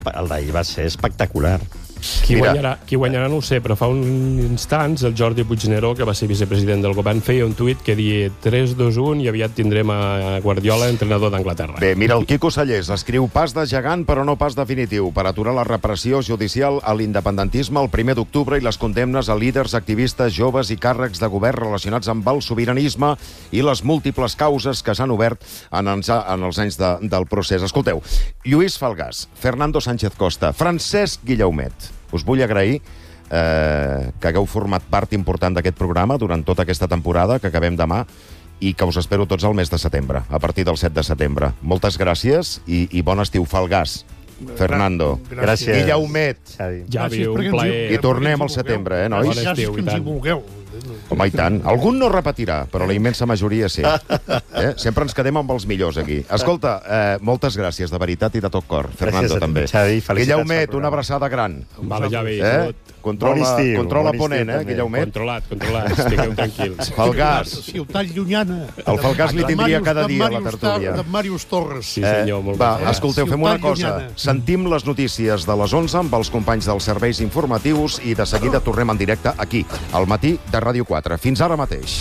d'ahir va ser espectacular. Qui guanyarà no ho sé, però fa uns instants el Jordi Puigneró, que va ser vicepresident del govern, feia un tuit que deia 3-2-1 i aviat tindrem a Guardiola, entrenador d'Anglaterra. Bé, mira, el Quico Sallés escriu pas de gegant però no pas definitiu per aturar la repressió judicial a l'independentisme el 1 d'octubre i les condemnes a líders, activistes, joves i càrrecs de govern relacionats amb el sobiranisme i les múltiples causes que s'han obert en els anys del procés. Escolteu, Lluís Falgàs, Fernando Sánchez Costa, Francesc Guillaumet, us vull agrair que hagueu format part important d'aquest programa durant tota aquesta temporada que acabem demà i que us espero tots al mes de setembre, a partir del 7 de setembre. Moltes gràcies i bon estiu, Falgàs, Fernando. Gràcies. Guillaumet. Javi, un plaer. I tornem al setembre, nois? Bon estiu, i tant. Home, i tant. Algun no repetirà, però la immensa majoria sí. Sempre ens quedem amb els millors aquí. Escolta, moltes gràcies, de veritat i de tot cor. Fernando, també. Guillaumet, una abraçada gran. Vale, Javi. Controla ponent, Guillaumet? Controlat. Estigueu tranquils. Falgàs. Ciutat llunyana. El Falgàs li tindria cada dia a la tertúlia. De Màrius Torres. Sí, senyor, molt Va, bé. escolteu, fem una cosa. Sentim les notícies de les 11 amb els companys dels serveis informatius i de seguida tornem en directe aquí, al matí de Ràdio 4. Fins ara mateix.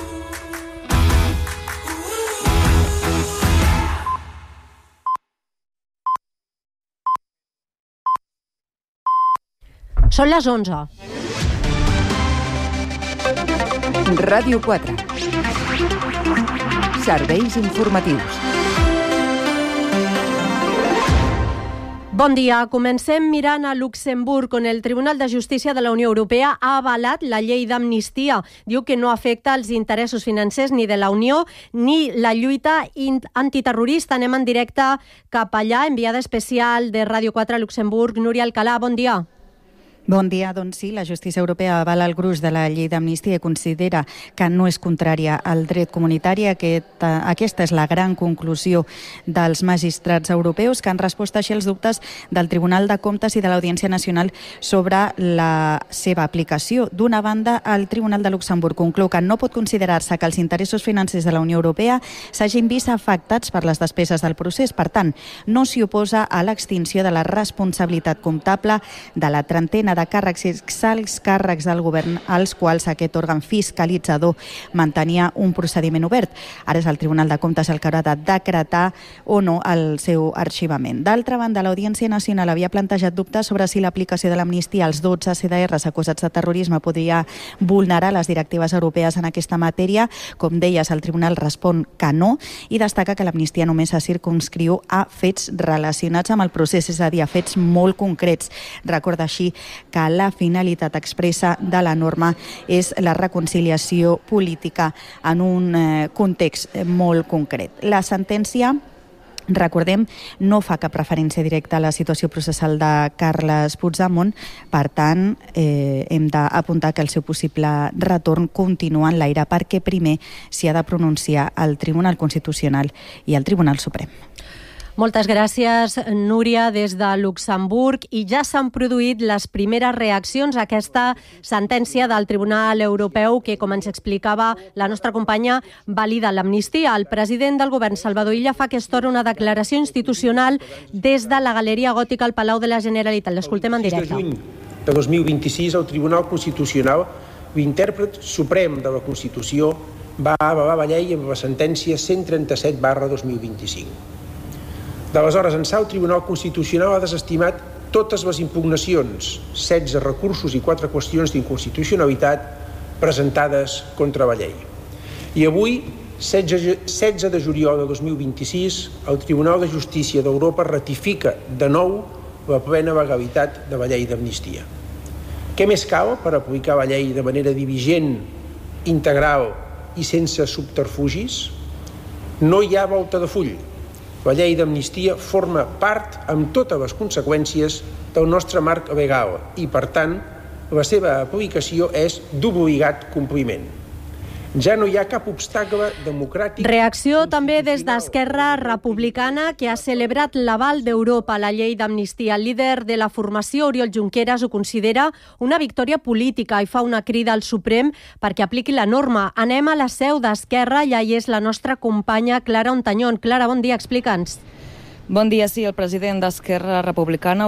Són les 11. Ràdio 4. Serveis informatius. Bon dia. Comencem mirant a Luxemburg, on el Tribunal de Justícia de la Unió Europea ha avalat la llei d'amnistia. Diu que no afecta els interessos financers ni de la Unió ni la lluita antiterrorista. Anem en directe cap allà, enviada especial de Ràdio 4 a Luxemburg. Núria Alcalà, bon dia. Bon dia. Doncs sí, la justícia europea avala el gruix de la llei d'amnistia i considera que no és contrària al dret comunitari. Aquesta és la gran conclusió dels magistrats europeus, que han respost així als dubtes del Tribunal de Comptes i de l'Audiència Nacional sobre la seva aplicació. D'una banda, el Tribunal de Luxemburg conclou que no pot considerar-se que els interessos financers de la Unió Europea s'hagin vist afectats per les despeses del procés. Per tant, no s'hi oposa a l'extinció de la responsabilitat comptable de la trentena de càrrecs i exalts càrrecs del govern als quals aquest òrgan fiscalitzador mantenia un procediment obert. Ara és el Tribunal de Comptes el que haurà de decretar o no el seu arxivament. D'altra banda, l'Audiència Nacional havia plantejat dubtes sobre si l'aplicació de l'amnistia als 12 CDRs acusats de terrorisme podria vulnerar les directives europees en aquesta matèria. Com deies, el Tribunal respon que no i destaca que l'amnistia només se circumscriu a fets relacionats amb el procés, és a dir, a fets molt concrets. Recorda així que la finalitat expressa de la norma és la reconciliació política en un context molt concret. La sentència, recordem, no fa cap referència directa a la situació processal de Carles Puigdemont. Per tant, hem d'apuntar que el seu possible retorn continua en l'aire perquè primer s'hi ha de pronunciar el Tribunal Constitucional i el Tribunal Suprem. Moltes gràcies, Núria, des de Luxemburg. I ja s'han produït les primeres reaccions a aquesta sentència del Tribunal Europeu que, com ens explicava la nostra companya, valida l'amnistia. El president del govern, Salvador Illa, fa aquesta hora una declaració institucional des de la Galeria Gòtica al Palau de la Generalitat. L'escoltem en directe. El 6 de juny de 2026, el Tribunal Constitucional, l'intèrpret suprem de la Constitució, va avalar la llei amb la sentència 137/2025. D'aleshores ençà, el Tribunal Constitucional ha desestimat totes les impugnacions, 16 recursos i 4 qüestions d'inconstitucionalitat presentades contra la llei. I avui, 16 de juliol de 2026, el Tribunal de Justícia d'Europa ratifica de nou la plena legalitat de la llei d'amnistia. Què més cal per aplicar la llei de manera diligent, integral i sense subterfugis? No hi ha volta de full. La llei d'amnistia forma part amb totes les conseqüències del nostre marc legal i, per tant, la seva aplicació és d'obligat compliment. Ja no hi ha cap obstacle democràtic... Reacció també des d'Esquerra Republicana, que ha celebrat l'aval d'Europa a la llei d'amnistia. El líder de la formació, Oriol Junqueras, ho considera una victòria política i fa una crida al Suprem perquè apliqui la norma. Anem a la seu d'Esquerra, allà hi és la nostra companya Clara Ontañón. Clara, bon dia, explica'ns. Bon dia, sí, el president d'Esquerra Republicana,